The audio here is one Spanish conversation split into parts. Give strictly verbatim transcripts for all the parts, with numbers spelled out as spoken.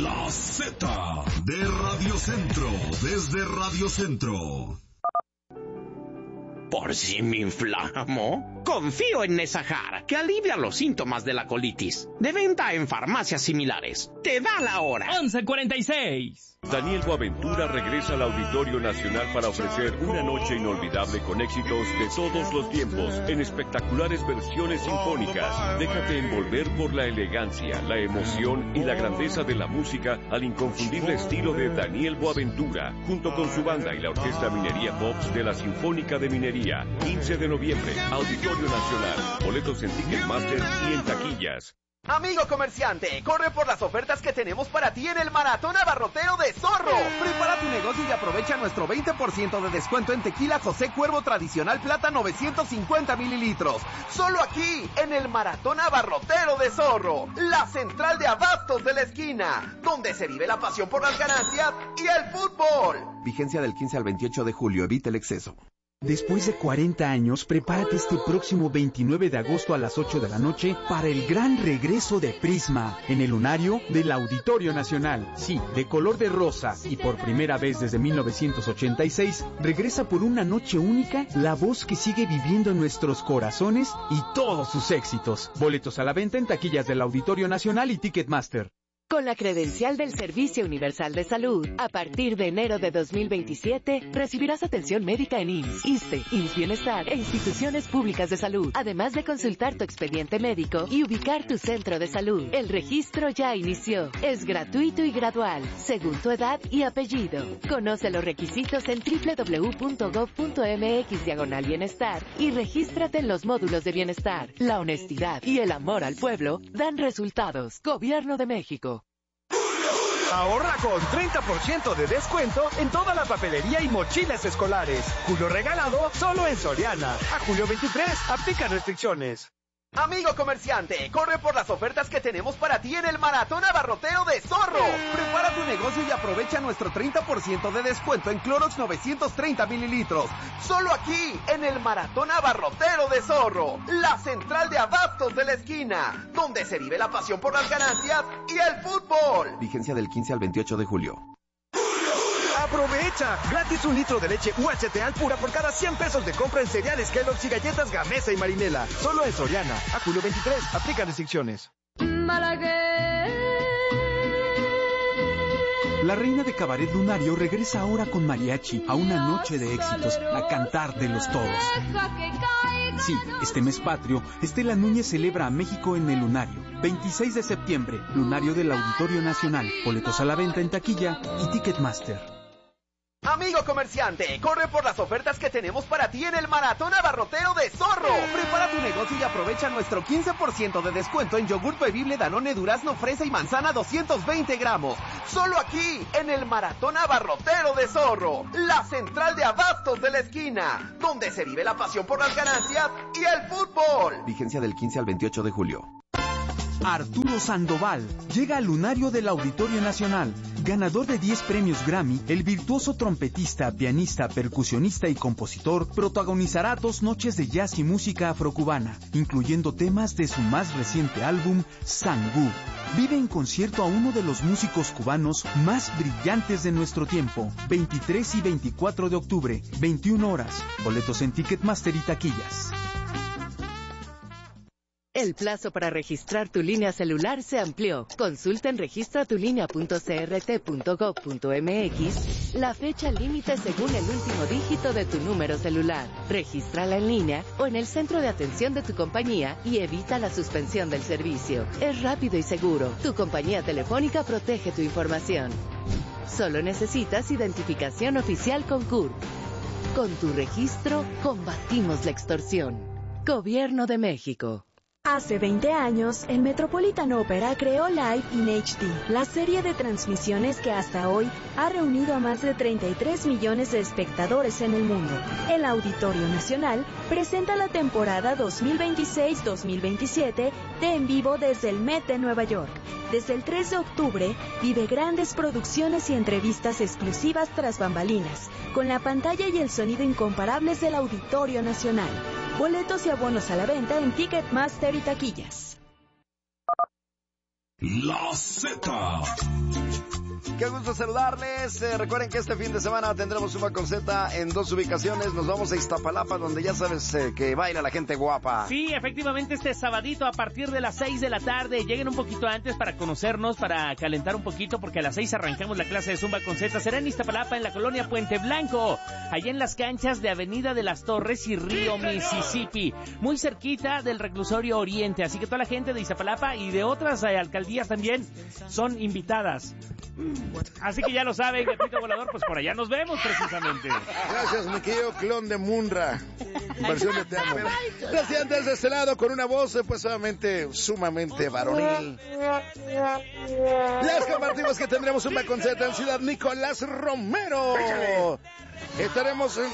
La Z de Radio Centro, desde Radio Centro. ¿Por si me inflamo? Confío en Nesajar, que alivia los síntomas de la colitis. De venta en farmacias similares. Te da la hora. once cuarenta y seis. Daniel Boaventura regresa al Auditorio Nacional para ofrecer una noche inolvidable con éxitos de todos los tiempos, en espectaculares versiones sinfónicas. Déjate envolver por la elegancia, la emoción y la grandeza de la música al inconfundible estilo de Daniel Boaventura, junto con su banda y la Orquesta Minería Pops de la Sinfónica de Minería. quince de noviembre, Auditorio Nacional. Boletos en Ticketmaster y en taquillas. Amigo comerciante, corre por las ofertas que tenemos para ti en el Maratón Abarrotero de Zorro. Prepara tu negocio y aprovecha nuestro veinte por ciento de descuento en tequila José Cuervo Tradicional Plata novecientos cincuenta mililitros. Solo aquí, en el Maratón Abarrotero de Zorro, la central de abastos de la esquina, donde se vive la pasión por las ganancias y el fútbol. Vigencia del quince al veintiocho de julio, evita el exceso. Después de cuarenta años, prepárate este próximo veintinueve de agosto a las ocho de la noche para el gran regreso de Prisma en el lunario del Auditorio Nacional. Sí, de color de rosa y por primera vez desde mil novecientos ochenta y seis, regresa por una noche única la voz que sigue viviendo en nuestros corazones y todos sus éxitos. Boletos a la venta en taquillas del Auditorio Nacional y Ticketmaster. Con la credencial del Servicio Universal de Salud, a partir de enero de dos mil veintisiete, recibirás atención médica en I M S S, ISSSTE, I M S S Bienestar e instituciones públicas de salud, además de consultar tu expediente médico y ubicar tu centro de salud. El registro ya inició. Es gratuito y gradual, según tu edad y apellido. Conoce los requisitos en doble u doble u doble u punto gob punto eme equis diagonal bienestar y regístrate en los módulos de bienestar. La honestidad y el amor al pueblo dan resultados. Gobierno de México. Ahorra con treinta por ciento de descuento en toda la papelería y mochilas escolares. Julio regalado solo en Soriana. A julio veintitrés, aplica restricciones. Amigo comerciante, corre por las ofertas que tenemos para ti en el Maratón Abarrotero de Zorro. Prepara tu negocio y aprovecha nuestro treinta por ciento de descuento en Clorox novecientos treinta mililitros. Solo aquí, en el Maratón Abarrotero de Zorro, la central de abastos de la esquina, donde se vive la pasión por las ganancias y el fútbol. Vigencia del quince al veintiocho de julio. ¡Aprovecha! Gratis un litro de leche U H T al pura por cada cien pesos de compra en cereales Kellogg's y galletas Gamesa y Marinela. Solo en Soriana. A julio veintitrés. Aplica restricciones. La reina de cabaret lunario regresa ahora con mariachi a una noche de éxitos, a cantar de los todos. Sí, este mes patrio, Estela Núñez celebra a México en el lunario. veintiséis de septiembre, lunario del Auditorio Nacional. Boletos a la venta en taquilla y Ticketmaster. Amigo comerciante, corre por las ofertas que tenemos para ti en el Maratón Abarrotero de Zorro. Prepara tu negocio y aprovecha nuestro quince por ciento de descuento en yogurt bebible Danone Durazno Fresa y Manzana doscientos veinte gramos. Solo aquí, en el Maratón Abarrotero de Zorro, la central de abastos de la esquina, donde se vive la pasión por las ganancias y el fútbol. Vigencia del quince al veintiocho de julio. Arturo Sandoval llega al lunario del Auditorio Nacional. Ganador de diez premios Grammy, el virtuoso trompetista, pianista, percusionista y compositor protagonizará dos noches de jazz y música afrocubana, incluyendo temas de su más reciente álbum, Sangú. Vive en concierto a uno de los músicos cubanos más brillantes de nuestro tiempo. veintitrés y veinticuatro de octubre, veintiuna horas. Boletos en Ticketmaster y taquillas. El plazo para registrar tu línea celular se amplió. Consulta en registra tu línea punto c r t punto gob punto m x la fecha límite según el último dígito de tu número celular. Regístrala en línea o en el centro de atención de tu compañía y evita la suspensión del servicio. Es rápido y seguro. Tu compañía telefónica protege tu información. Solo necesitas identificación oficial con C U R P. Con tu registro, combatimos la extorsión. Gobierno de México. Hace veinte años, el Metropolitan Opera creó Live in H D, la serie de transmisiones que hasta hoy ha reunido a más de treinta y tres millones de espectadores en el mundo. El Auditorio Nacional presenta la temporada dos mil veintiséis dos mil veintisiete de En Vivo desde el Met de Nueva York. Desde el tres de octubre, vive grandes producciones y entrevistas exclusivas tras bambalinas, con la pantalla y el sonido incomparables del Auditorio Nacional. Boletos y abonos a la venta en Ticketmaster y taquillas. La Z. Qué gusto saludarles. Eh, recuerden que este fin de semana tendremos Zumba con Z en dos ubicaciones. Nos vamos a Iztapalapa, donde ya sabes eh, que baila la gente guapa. Sí, efectivamente, este sabadito a partir de las seis de la tarde. Lleguen un poquito antes para conocernos, para calentar un poquito, porque a las seis arrancamos la clase de Zumba con Z. Será en Iztapalapa, en la colonia Puente Blanco, allá en las canchas de Avenida de las Torres y Río Mississippi, muy cerquita del reclusorio Oriente. Así que toda la gente de Iztapalapa y de otras eh, alcaldías también son invitadas. Así que ya lo saben, Gatito Volador, pues por allá nos vemos precisamente. Gracias, mi querido clon de Munra, versión de Te Amo. Gracias, desde este lado, con una voz pues solamente sumamente varonil. Les compartimos que tendremos un con Z en Ciudad Nicolás Romero. Estaremos en...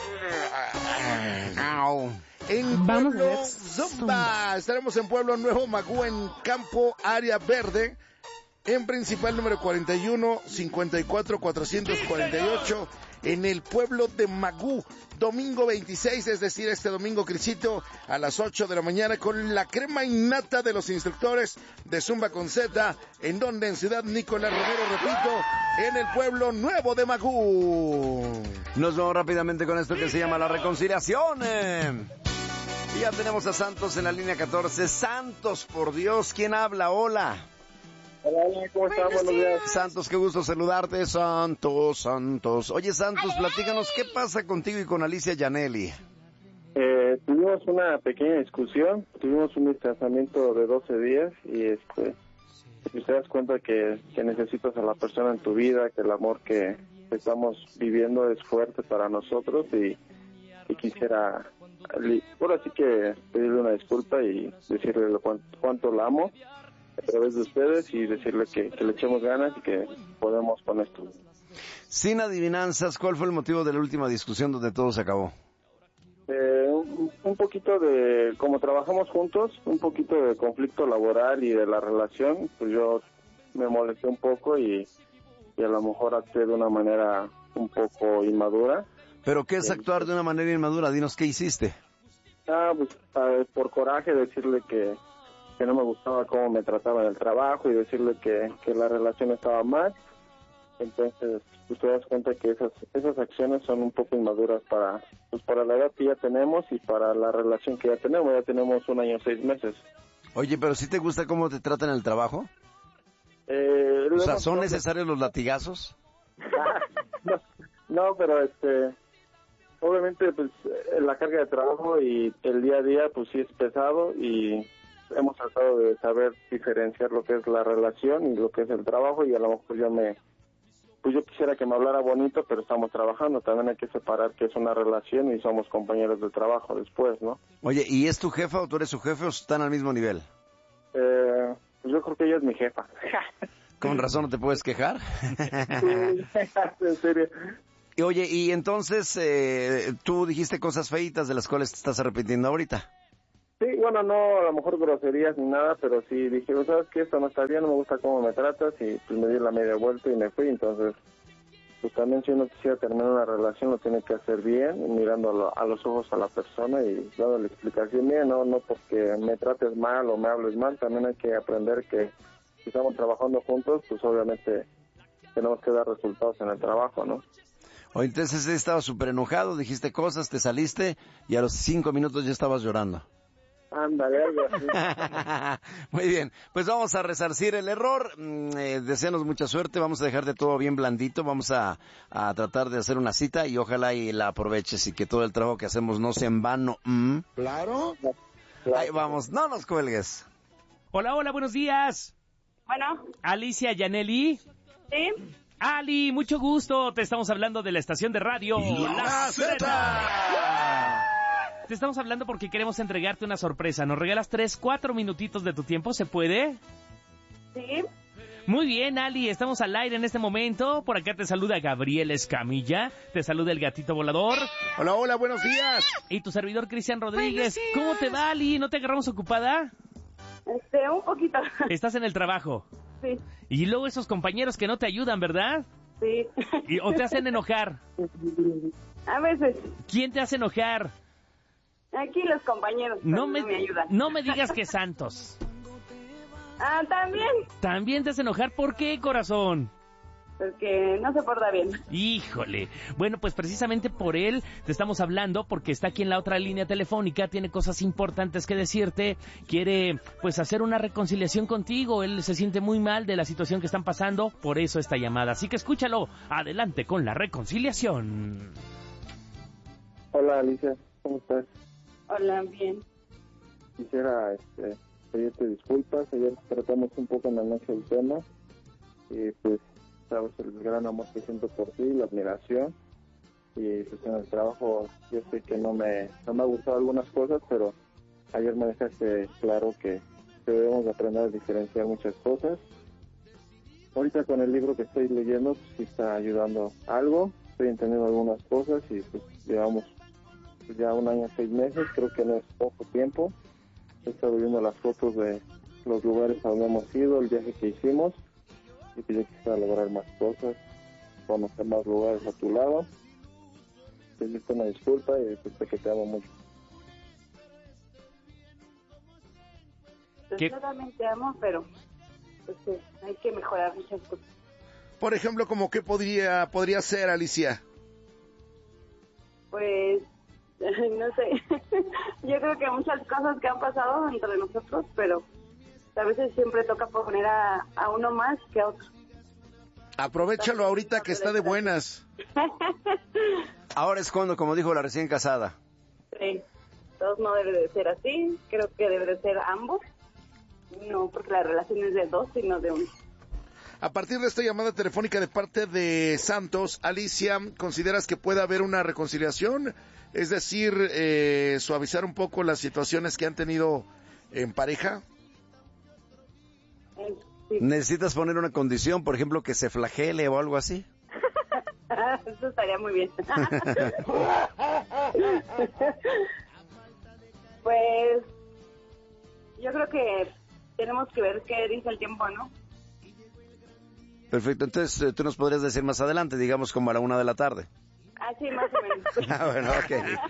En Pueblo Zumba. Estaremos en Pueblo Nuevo Magú, en Campo Área Verde, en Principal número cuarenta y uno, cincuenta y cuatro, cuatrocientos cuarenta y ocho, en el pueblo de Magú, domingo veintiséis, es decir, este domingo, Crisito, a las ocho de la mañana, con la crema innata de los instructores de Zumba con Z, en donde en Ciudad Nicolás Romero, repito, en el pueblo nuevo de Magú. Nos vamos rápidamente con esto que se llama la reconciliación. Eh. Y ya tenemos a Santos en la línea catorce. Santos, por Dios, ¿quién habla? Hola. Hola, ¿cómo estás? Buenos días. Santos, qué gusto saludarte, Santos, Santos. Oye, Santos, platícanos, ¿qué pasa contigo y con Alicia Yaneli? Eh, tuvimos una pequeña discusión, tuvimos un distanciamiento de doce días y este, si te das cuenta que, que necesitas a la persona en tu vida, que el amor que estamos viviendo es fuerte para nosotros y, y quisiera, ahora sí que pedirle una disculpa y decirle lo cuánto, cuánto la amo a través de ustedes y decirle que, que le echemos ganas y que podemos con esto. Sin adivinanzas, ¿cuál fue el motivo de la última discusión donde todo se acabó? Eh, un, un poquito de, como trabajamos juntos, un poquito de conflicto laboral y de la relación, pues yo me molesté un poco y, y a lo mejor actué de una manera un poco inmadura. ¿Pero qué es actuar de una manera inmadura? Dinos, ¿qué hiciste? Ah, pues eh, por coraje decirle que que no me gustaba cómo me trataba en el trabajo y decirle que, que la relación estaba mal. Entonces, pues te das cuenta que esas esas acciones son un poco inmaduras para pues para la edad que ya tenemos y para la relación que ya tenemos. Ya tenemos un año, seis meses. Oye, ¿pero sí te gusta cómo te tratan en el trabajo? Eh, o sea, ¿son necesarios los latigazos? no, no, pero este... obviamente, pues, la carga de trabajo y el día a día, pues sí es pesado y hemos tratado de saber diferenciar lo que es la relación y lo que es el trabajo y a lo mejor yo me pues yo quisiera que me hablara bonito, pero estamos trabajando, también hay que separar que es una relación y somos compañeros de trabajo después, ¿no? Oye, ¿y es tu jefa o tú eres su jefe o están al mismo nivel? Eh, pues yo creo que ella es mi jefa. ¿Con razón no te puedes quejar? Sí, en serio. Y oye, y entonces eh, tú dijiste cosas feitas de las cuales te estás arrepintiendo ahorita. Sí, bueno, no a lo mejor groserías ni nada, pero sí dije, ¿sabes qué? Esto no está bien, no me gusta cómo me tratas, y pues me di la media vuelta y me fui. Entonces, pues también si uno quisiera terminar una relación lo tiene que hacer bien, mirando a, lo, a los ojos a la persona y dándole explicación bien, no no porque me trates mal o me hables mal, también hay que aprender que si estamos trabajando juntos, pues obviamente tenemos que dar resultados en el trabajo, ¿no? O entonces estabas súper enojado, dijiste cosas, te saliste y a los cinco minutos ya estabas llorando. Ándale, algo así. Muy bien, pues vamos a resarcir el error, eh, deseanos mucha suerte, vamos a dejarte todo bien blandito, vamos a, a tratar de hacer una cita y ojalá y la aproveches y que todo el trabajo que hacemos no sea en vano. ¿Mm? ¿Claro? Claro. Ahí vamos, no nos cuelgues. Hola, hola, buenos días. Bueno. Alicia Yaneli. Sí. Ali, mucho gusto, te estamos hablando de la estación de radio La Z. Te estamos hablando porque queremos entregarte una sorpresa. ¿Nos regalas tres, cuatro minutitos de tu tiempo? ¿Se puede? Sí. Muy bien, Ali, estamos al aire en este momento. Por acá te saluda Gabriel Escamilla. Te saluda el gatito volador. Hola, hola, buenos días. Y tu servidor Cristian Rodríguez. ¿Cómo te va, Ali? ¿No te agarramos ocupada? Este, un poquito. ¿Estás en el trabajo? Sí. Y luego esos compañeros que no te ayudan, ¿verdad? Sí. ¿Y, o te hacen enojar? A veces. ¿Quién te hace enojar? Aquí los compañeros no me, no me ayudan. No me digas que Santos. Ah, también. ¿También te hace enojar? ¿Por qué, corazón? Porque no se porta bien. Híjole. Bueno, pues precisamente por él te estamos hablando, porque está aquí en la otra línea telefónica, tiene cosas importantes que decirte, quiere pues hacer una reconciliación contigo, él se siente muy mal de la situación que están pasando, por eso esta llamada. Así que escúchalo, adelante con la reconciliación. Hola, Alicia, ¿cómo estás? Hola, bien. Quisiera este, pedirte disculpas, ayer tratamos un poco en la noche el tema, y pues sabes el gran amor que siento por ti, la admiración, y pues en el trabajo yo sé que no me no me ha gustado algunas cosas, pero ayer me dejaste claro que debemos aprender a diferenciar muchas cosas. Ahorita con el libro que estoy leyendo, pues sí está ayudando algo, estoy entendiendo algunas cosas y pues llevamos pues, ya un año, seis meses, creo que no es poco tiempo. He estado viendo las fotos de los lugares a donde hemos ido, el viaje que hicimos, y que yo quisiera lograr más cosas, conocer más lugares a tu lado. Pedirte una disculpa y decirte que te amo mucho. Pues yo también te amo, pero pues, sí, hay que mejorar muchas cosas. Por ejemplo, ¿cómo qué podría, podría ser, Alicia? Pues, no sé. Yo creo que muchas cosas que han pasado entre nosotros, pero a veces siempre toca poner a, a uno más que a otro. Aprovechalo ahorita que está de buenas. Ahora es cuando, como dijo la recién casada. Sí, todos no debe de ser así, creo que debe de ser ambos. No, porque la relación es de dos, sino de uno. A partir de esta llamada telefónica de parte de Santos, Alicia, ¿consideras que puede haber una reconciliación? Es decir, eh, suavizar un poco las situaciones que han tenido en pareja. Sí. ¿Necesitas poner una condición, por ejemplo, que se flagele o algo así? Eso estaría muy bien. Pues yo creo que tenemos que ver qué dice el tiempo, ¿no? Perfecto, entonces eh, tú nos podrías decir más adelante, digamos como a la una de la tarde. Ah, sí, más o menos. Ah, bueno, ok.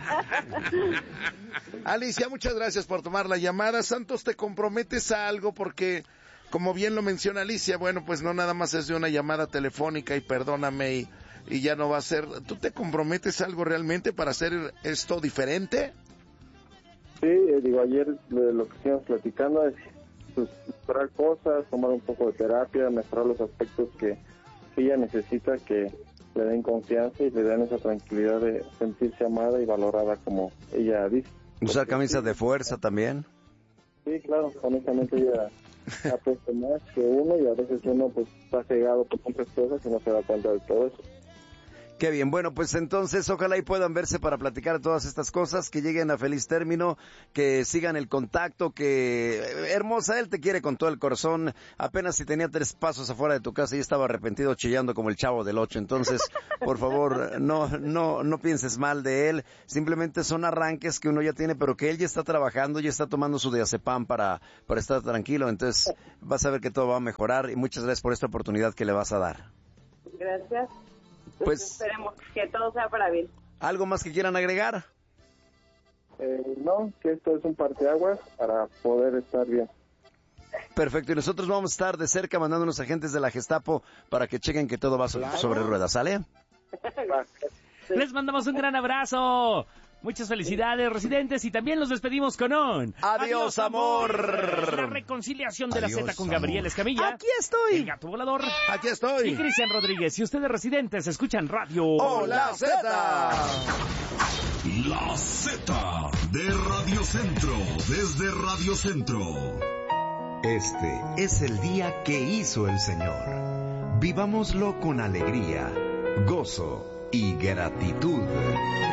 Alicia, muchas gracias por tomar la llamada. Santos, ¿te comprometes a algo? Porque, como bien lo menciona Alicia, bueno, pues no nada más es de una llamada telefónica y perdóname y, y ya no va a ser. ¿Tú te comprometes a algo realmente para hacer esto diferente? Sí, eh, digo, ayer de lo que estuvimos platicando es pues, mejorar cosas, tomar un poco de terapia, mejorar los aspectos que, que ella necesita, que le den confianza y le den esa tranquilidad de sentirse amada y valorada como ella dice. ¿Usar camisas de fuerza también? Sí, claro, honestamente ella ha puesto más que uno y a veces uno pues está cegado por muchas cosas y no se da cuenta de todo eso. Qué bien, bueno, pues entonces ojalá y puedan verse para platicar todas estas cosas, que lleguen a feliz término, que sigan el contacto, que hermosa, él te quiere con todo el corazón, apenas si tenía tres pasos afuera de tu casa y estaba arrepentido chillando como el Chavo del Ocho, entonces por favor no no no pienses mal de él, simplemente son arranques que uno ya tiene, pero que él ya está trabajando, ya está tomando su diazepam para, para estar tranquilo, entonces vas a ver que todo va a mejorar y muchas gracias por esta oportunidad que le vas a dar. Gracias. Pues, pues esperemos que todo sea para bien. ¿Algo más que quieran agregar? Eh, no, que esto es un parteaguas para poder estar bien. Perfecto, y nosotros vamos a estar de cerca mandando unos agentes de la Gestapo para que chequen que todo va so- Claro. sobre ruedas, ¿sale? Sí. Les mandamos un gran abrazo. Muchas felicidades, residentes, y también los despedimos con un... ¡Adiós, amor! La reconciliación de Adiós, la Z con amor. Gabriel Escamilla. ¡Aquí estoy! El Gato Volador. Aquí Y estoy. Cristian Rodríguez. Y ustedes, residentes, escuchan radio... ¡Hola, Z! La Z de Radio Centro, desde Radio Centro. Este es el día que hizo el Señor. Vivámoslo con alegría, gozo y gratitud.